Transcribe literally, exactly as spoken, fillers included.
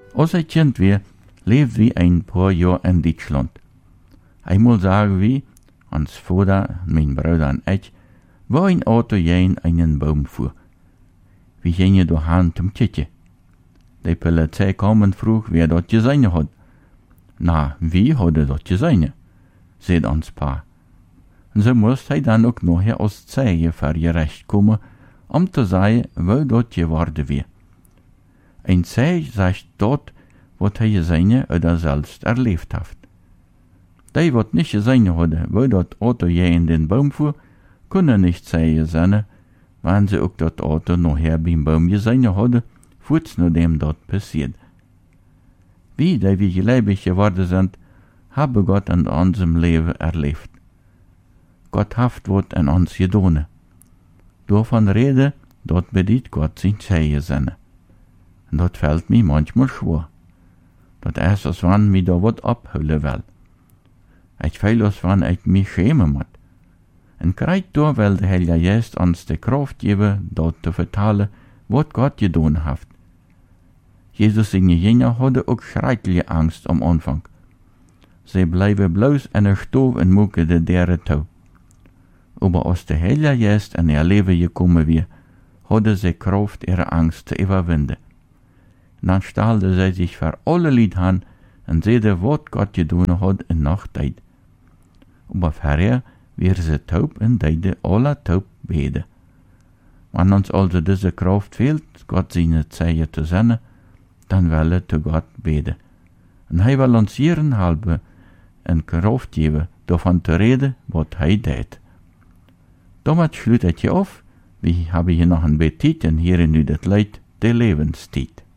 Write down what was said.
Als hij kind weer, leefde we een paar jaar in Duitsland. Einmal sagen wir, ons Vater, mein Bruder und ich, war ein Auto gegen einen Baum fuhr. Wir gingen dahin zum Titje. Die Polizei kam und frug, wer dort gesehen hat. Na, wie hadden dort gesehen, sagt ons Pa. Und so musste hij dann auch nachher als Zeige für ihr Recht kommen, um zu sagen, wo dort geworden wäre. Ein Zeige sagt dort, was er gesehen oder selbst erlebt hat. Die, wat nicht gesehen hadden, wo dort Auto gegen den Baum fuhr, können nicht Zeige sein, wenn sie auch dort Auto nachher beim Baum gesehen hadden, kurz nachdem dort passiert. Wie, die wir gläubig geworden sind, haben Gott in unserem Leben erlebt. Gott hat was an uns getan. Davon rede, dort bedient Gott sein Zeichen sein. Und dort fällt mir manchmal schwer. Dat is als wann mir da wat abhüllen will. Ich fühle als wann ich mich schämen muss. Und gerade da will der Heilige Geist uns die Kraft geben, dort zu vertalen, was Gott getan hat. Jesus seine Jünger hadden auch schreckliche Angst am Anfang. Sie bleiben bloß in der Stof und mucken de deren Tau. Aber als der Heilige Geist in ihr Leben gekommen war, hadden sie Kraft, ihre Angst zu überwinden. Dann stellten sie sich für alle Lied an und sehen, was Gott getan hat in Nachtzeit. Aber vorher wären sie taub und deiden alle taub beten. Wenn uns also diese Kraft fehlt, Gott seine Zeichen zu senden, dann will er zu Gott beten. Und er will uns ihren halben en Kraft geben, davon zu reden, was er tut. Damit schließt ich auf. Wir haben hier noch ein Betiten, hier in das Lied der Lebenszeit.